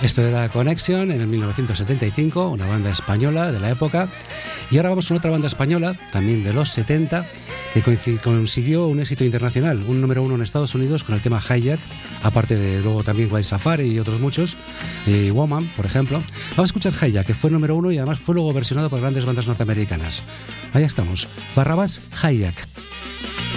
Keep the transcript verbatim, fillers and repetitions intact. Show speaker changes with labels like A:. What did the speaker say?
A: Esto era Connection en el mil novecientos setenta y cinco, una banda española de la época. Y ahora vamos con otra banda española, también de los setenta, que consiguió un éxito internacional, un número uno en Estados Unidos con el tema Hijack, aparte de luego también Wild Safari y otros muchos, y Woman, por ejemplo. Vamos a escuchar Hijack, que fue número uno y además fue luego versionado por grandes bandas norteamericanas. Ahí estamos, Barrabás, Hijack.